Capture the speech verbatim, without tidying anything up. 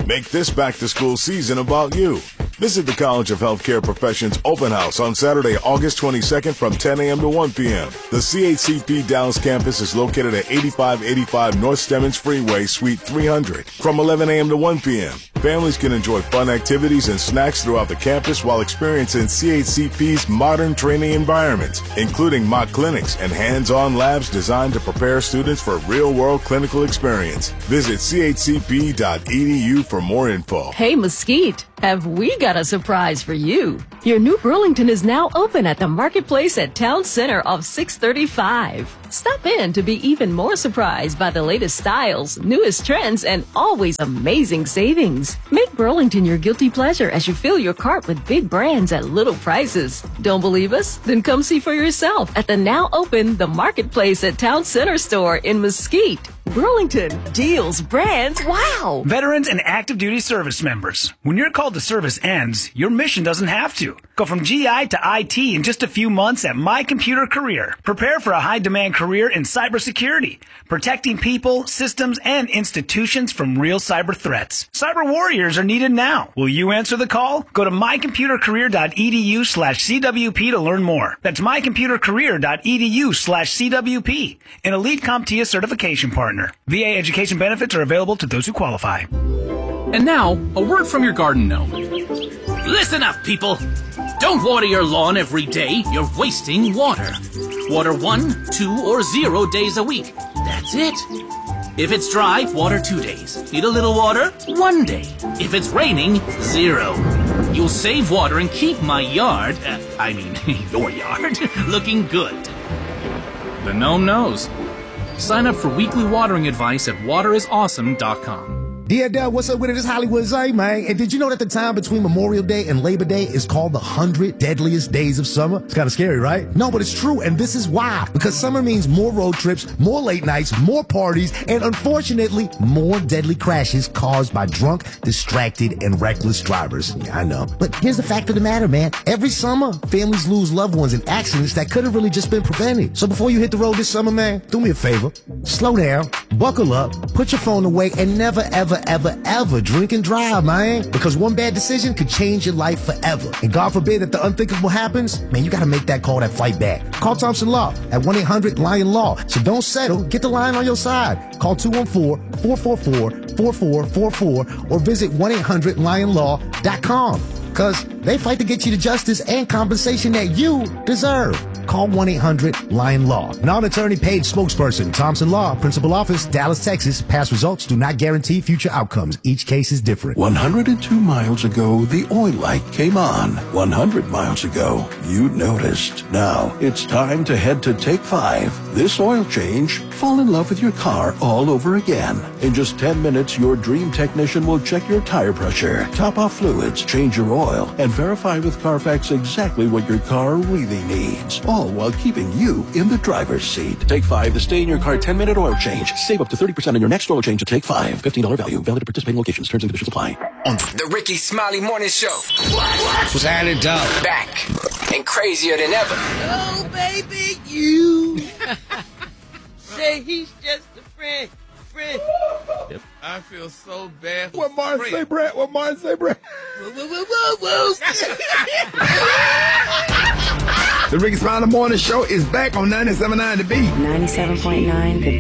Make this back-to-school season about you. Visit the College of Healthcare Professions Open House on Saturday, August twenty-second from ten a.m. to one p.m. The C H C P Dallas campus is located at eighty-five eighty-five North Stemmons Freeway, Suite three hundred, from eleven a.m. to one p.m. Families can enjoy fun activities and snacks throughout the campus while experiencing C H C P's modern training environments, including mock clinics and hands-on labs designed to prepare students for real-world clinical experience. Visit c h c p dot e d u for more info. Hey, Mesquite, have we got a surprise for you? Your new Burlington is now open at the Marketplace at Town Center off six thirty-five. Stop in to be even more surprised by the latest styles, newest trends, and always amazing savings. Make Burlington your guilty pleasure as you fill your cart with big brands at little prices. Don't believe us? Then come see for yourself at the now open The Marketplace at Town Center store in Mesquite. Burlington, deals, brands, wow! Veterans and active duty service members. When your call to service ends, your mission doesn't have to. Go from G I to I T in just a few months at My Computer Career. Prepare for a high-demand career in cybersecurity, protecting people, systems, and institutions from real cyber threats. Cyber warriors are needed now. Will you answer the call? Go to my computer career dot e d u slash c w p to learn more. That's my computer career dot e d u slash c w p, an Elite CompTIA certification partner. V A education benefits are available to those who qualify. And now, a word from your garden gnome. Listen up, people. Don't water your lawn every day. You're wasting water. Water one, two, or zero days a week. That's it. If it's dry, water two days. Need a little water? One day. If it's raining, zero. You'll save water and keep my yard, uh, I mean, your yard, looking good. The gnome knows. Sign up for weekly watering advice at water is awesome dot com. Yeah, Dad, what's up with it? It's Hollywood Zay, man. And did you know that the time between Memorial Day and Labor Day is called the hundred deadliest days of summer? It's kind of scary, right? No, but it's true, and this is why. Because summer means more road trips, more late nights, more parties, and unfortunately, more deadly crashes caused by drunk, distracted, and reckless drivers. Yeah, I know. But here's the fact of the matter, man. Every summer, families lose loved ones in accidents that could have really just been prevented. So before you hit the road this summer, man, do me a favor. Slow down, buckle up, put your phone away, and never, ever, ever, ever drink and drive, man. Because one bad decision could change your life forever. And God forbid that the unthinkable happens, man, you gotta make that call, that fight back. Call Thompson Law at one eight hundred lion law. So don't settle, get the lion on your side. Call two one four, four four four, four four four four or visit one eight hundred lion law dot com. Cause they fight to get you the justice and compensation that you deserve. Call one eight hundred lion law. Non-attorney paid spokesperson, Thompson Law, Principal Office, Dallas, Texas. Past results do not guarantee future outcomes. Each case is different. one hundred two miles ago, the oil light came on. one hundred miles ago, you noticed. Now, it's time to head to Take Five. This oil change, fall in love with your car all over again. In just ten minutes, your dream technician will check your tire pressure, top off fluids, change your oil, and verify with Carfax exactly what your car really needs. All while keeping you in the driver's seat. Take Five, the stay in your car ten minute oil change. Save up to thirty percent on your next oil change at Take Five. fifteen dollars value. Valid at participating locations. Terms and conditions apply. The Ricky Smiley Morning Show. What's happening, dog? Back and crazier than ever. Oh, baby, you say he's just a friend. Friend. Yep. I feel so bad for What Martin say, Brett? What Martin say, Brett? Woo, woo, woo, woo, woo. The Ricky Smiley Morning Show is back on ninety-seven point nine The Beat. ninety-seven point nine The